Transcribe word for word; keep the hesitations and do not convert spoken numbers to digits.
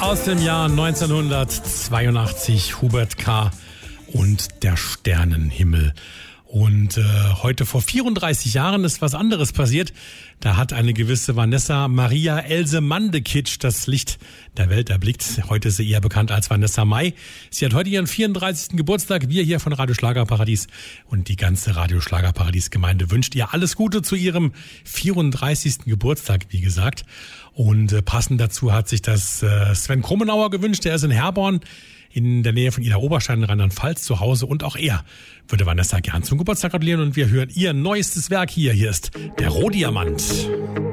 aus dem Jahr neunzehnhundertzweiundachtzig, Hubert K. und der Sternenhimmel. Und äh, heute vor vierunddreißig Jahren ist was anderes passiert. Da hat eine gewisse Vanessa Maria Else Mandekitsch das Licht der Welt erblickt. Heute ist sie eher bekannt als Vanessa Mai. Sie hat heute ihren vierunddreißigsten Geburtstag. Wir hier von Radio Schlagerparadies und die ganze Radio Schlagerparadies Gemeinde wünscht ihr alles Gute zu ihrem vierunddreißigsten Geburtstag, wie gesagt. Und äh, passend dazu hat sich das äh, Sven Krummenauer gewünscht. Der ist in Herborn in der Nähe von Ida Oberstein in Rheinland-Pfalz zu Hause, und auch er würde Vanessa gern zum Geburtstag gratulieren, und wir hören ihr neuestes Werk hier. Hier ist der Rohdiamant.